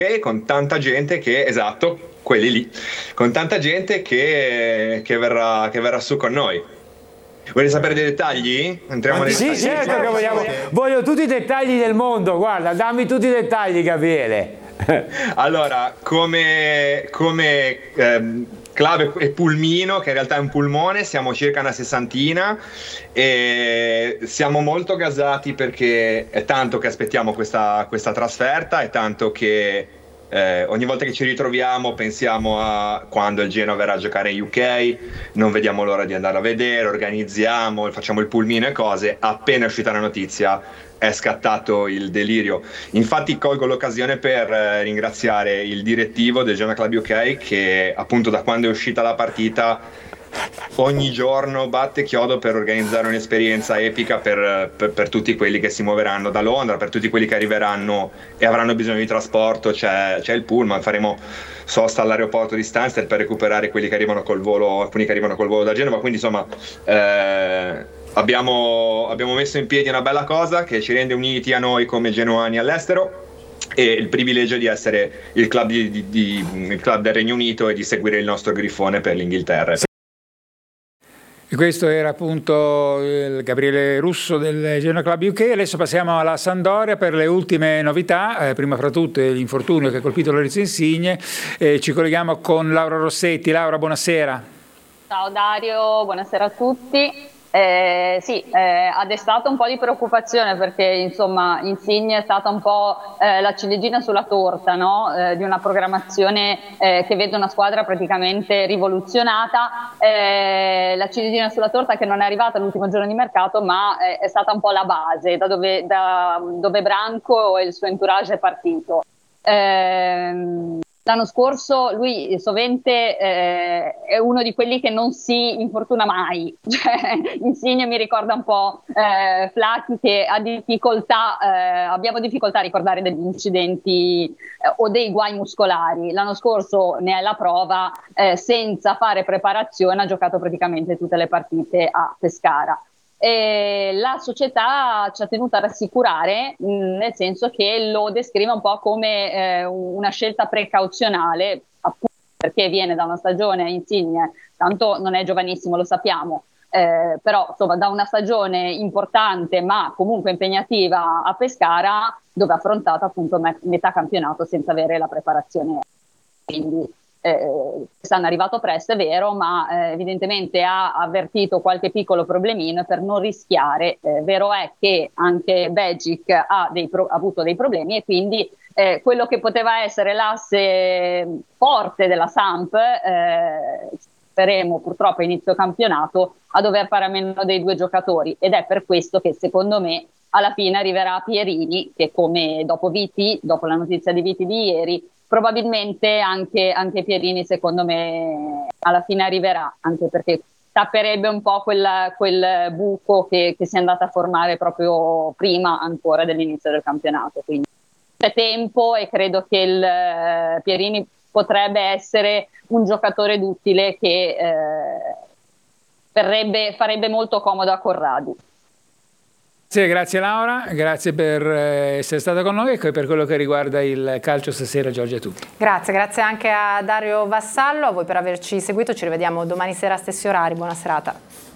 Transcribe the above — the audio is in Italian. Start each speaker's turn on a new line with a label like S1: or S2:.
S1: con tanta gente che, esatto, quelli lì, con tanta gente che verrà su con noi. Volete sapere dei dettagli? Entriamo nei dettagli.
S2: Sì, certo che voglio tutti i dettagli del mondo, guarda, dammi tutti i dettagli, Gabriele.
S1: Allora, come club e pulmino, che in realtà è un pulmone, siamo circa una sessantina e siamo molto gasati perché è tanto che aspettiamo questa trasferta, è tanto che ogni volta che ci ritroviamo pensiamo a quando il Genoa verrà a giocare in UK, non vediamo l'ora di andare a vedere, organizziamo, facciamo il pulmino e cose. Appena è uscita la notizia è scattato il delirio. Infatti colgo l'occasione per ringraziare il direttivo del Genoa Club UK che appunto da quando è uscita la partita ogni giorno batte chiodo per organizzare un'esperienza epica per tutti quelli che si muoveranno da Londra, per tutti quelli che arriveranno e avranno bisogno di trasporto. C'è il pullman, faremo sosta all'aeroporto di Stansted per recuperare quelli che arrivano col volo, alcuni che arrivano col volo da Genova, quindi insomma abbiamo messo in piedi una bella cosa che ci rende uniti a noi come genuani all'estero e il privilegio di essere il club, il club del Regno Unito e di seguire il nostro grifone per l'Inghilterra.
S3: E questo era appunto il Gabriele Russo del Genoa Club UK. Adesso passiamo alla Sampdoria per le ultime novità, prima fra tutte l'infortunio che ha colpito Lorenzo Insigne. Ci colleghiamo con Laura Rossetti. Laura, buonasera.
S4: Ciao Dario, buonasera a tutti. Sì, ha destato un po' di preoccupazione perché insomma Insigne è stata un po' la ciliegina sulla torta, no? Di una programmazione che vede una squadra praticamente rivoluzionata, la ciliegina sulla torta che non è arrivata l'ultimo giorno di mercato ma è stata un po' la base da dove Branco e il suo entourage è partito. L'anno scorso lui sovente è uno di quelli che non si infortuna mai, cioè, Insigne mi ricorda un po' Flacchi che ha difficoltà, abbiamo difficoltà a ricordare degli incidenti o dei guai muscolari. L'anno scorso ne è la prova, senza fare preparazione ha giocato praticamente tutte le partite a Pescara. E la società ci ha tenuto a rassicurare, nel senso che lo descrive un po' come una scelta precauzionale, appunto perché viene da una stagione Insigne, tanto non è giovanissimo, lo sappiamo, però insomma da una stagione importante ma comunque impegnativa a Pescara, dove ha affrontato appunto metà campionato senza avere la preparazione. Quindi quest'anno è arrivato presto, è vero, ma evidentemente ha avvertito qualche piccolo problemino per non rischiare. Vero è che anche Begic ha avuto dei problemi e quindi quello che poteva essere l'asse forte della Samp, speriamo purtroppo a inizio campionato, a dover fare a meno dei due giocatori, ed è per questo che secondo me alla fine arriverà Pierini, che come dopo la notizia di Viti di ieri, probabilmente anche Pierini secondo me alla fine arriverà, anche perché tapperebbe un po' quel buco che si è andato a formare proprio prima ancora dell'inizio del campionato. Quindi c'è tempo e credo che il Pierini potrebbe essere un giocatore d'utile che farebbe molto comodo a Corradi.
S3: Sì, grazie Laura, grazie per essere stata con noi e per quello che riguarda il calcio stasera. Giorgia, è tutto.
S5: Grazie anche a Dario Vassallo, a voi per averci seguito, ci rivediamo domani sera a stessi orari, buona serata.